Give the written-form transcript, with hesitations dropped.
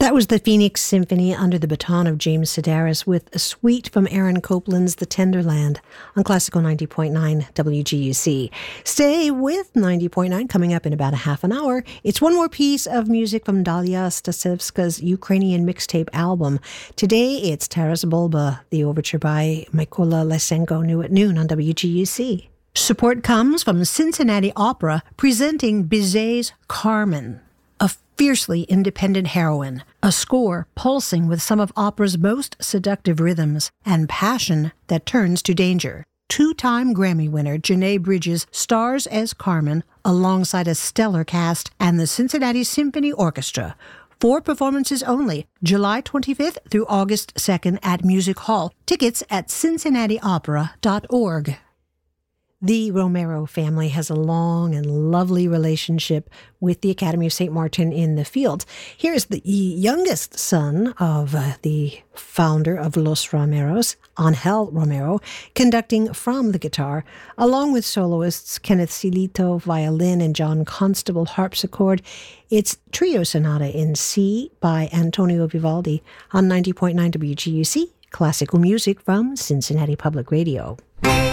That was the Phoenix Symphony under the baton of James Sedaris with a suite from Aaron Copland's The Tenderland on Classical 90.9 WGUC. Stay with 90.9 coming up in about a half an hour. It's one more piece of music from Dalia Stasevska's Ukrainian mixtape album. Today it's Taras Bulba, the overture by Mykola Lysenko, new at noon on WGUC. Support comes from Cincinnati Opera presenting Bizet's Carmen, a fiercely independent heroine, a score pulsing with some of opera's most seductive rhythms and passion that turns to danger. Two-time Grammy winner Janae Bridges stars as Carmen alongside a stellar cast and the Cincinnati Symphony Orchestra. 4 performances only, July 25th through August 2nd at Music Hall. Tickets at cincinnatiopera.org. The Romero family has a long and lovely relationship with the Academy of St. Martin in the Fields. Here's the youngest son of the founder of Los Romeros, Angel Romero, conducting from the guitar, along with soloists Kenneth Silito, violin, and John Constable, harpsichord. It's Trio Sonata in C by Antonio Vivaldi on 90.9 WGUC, classical music from Cincinnati Public Radio.